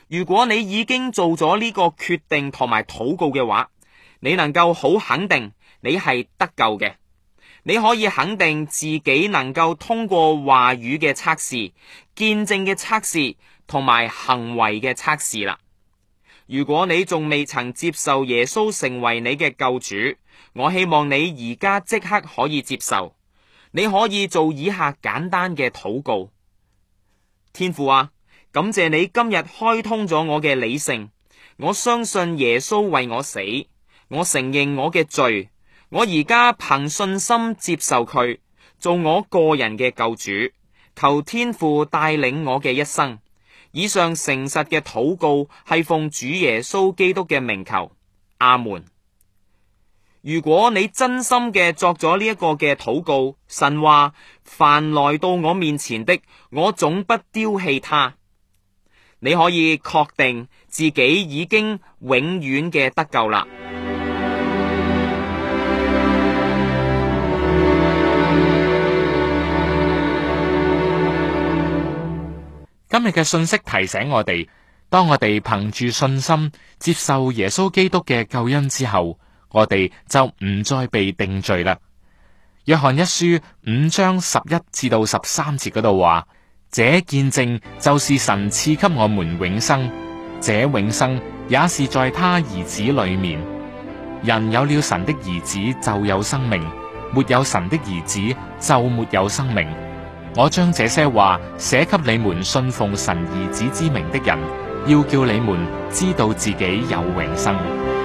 如果你已經做咗呢個決定同埋禱告嘅話，你能夠好肯定你係得救嘅。你可以肯定自己能夠通過話語嘅測試、見證嘅測試同埋行為嘅測試啦。如果你仲未曾接受耶穌成為你嘅救主，我希望你而家即刻可以接受。你可以做以下簡單嘅禱告。天父啊，感謝你今日開通咗我嘅理性，我相信耶穌為我死，我承認我嘅罪，我而家憑信心接受佢做我個人嘅救主，求天父帶領我嘅一生。以上誠實嘅禱告係奉主耶穌基督嘅名求，阿門。如果你真心嘅作咗呢一個嘅禱告，神話凡來到我面前的，我總不丟棄他。你可以確定自己已經永遠嘅得救啦。 今日嘅信息提醒我哋，當我哋憑住信心接受耶穌基督嘅救恩之後，我哋就唔再被定罪啦。約翰一書5章11至到13節嗰度話：這見證就是神賜給我們永生，這永生也是在他兒子裏面。人有了神的兒子就有生命，沒有神的兒子就沒有生命。我將這些話寫給你們信奉神兒子之名的人，要叫你們知道自己有永生。